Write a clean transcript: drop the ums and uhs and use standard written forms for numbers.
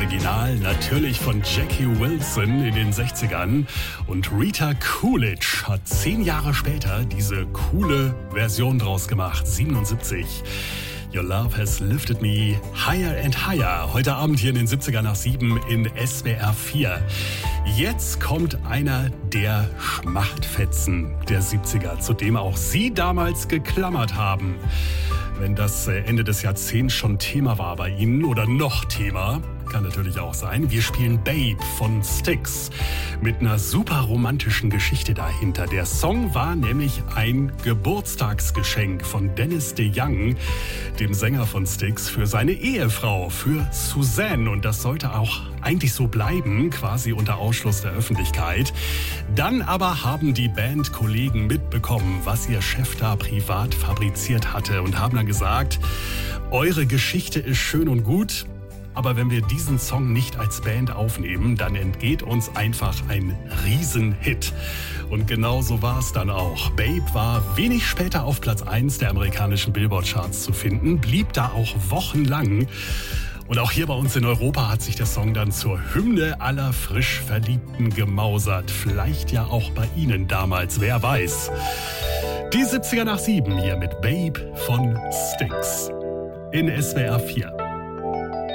Original natürlich von Jackie Wilson in den 60ern. Und Rita Coolidge hat 10 Jahre später diese coole Version draus gemacht, 77. Your Love Has Lifted Me Higher and Higher. Heute Abend hier in den 70er nach 7 in SWR 4. Jetzt kommt einer der Schmachtfetzen der 70er, zu dem auch Sie damals geklammert haben. Wenn das Ende des Jahrzehnts schon Thema war bei Ihnen oder noch Thema, kann natürlich auch sein. Wir spielen Babe von Styx mit einer super romantischen Geschichte dahinter. Der Song war nämlich ein Geburtstagsgeschenk von Dennis DeYoung, dem Sänger von Styx, für seine Ehefrau, für Suzanne. Und das sollte auch eigentlich so bleiben, quasi unter Ausschluss der Öffentlichkeit. Dann aber haben die Bandkollegen mitbekommen, was ihr Chef da privat fabriziert hatte und haben dann gesagt, eure Geschichte ist schön und gut, aber wenn wir diesen Song nicht als Band aufnehmen, dann entgeht uns einfach ein Riesenhit. Und genau so war es dann auch. Babe war wenig später auf Platz 1 der amerikanischen Billboard-Charts zu finden, blieb da auch wochenlang. Und auch hier bei uns in Europa hat sich der Song dann zur Hymne aller frisch Verliebten gemausert. Vielleicht ja auch bei Ihnen damals, wer weiß. Die 70er nach 7 hier mit Babe von Styx in SWR 4.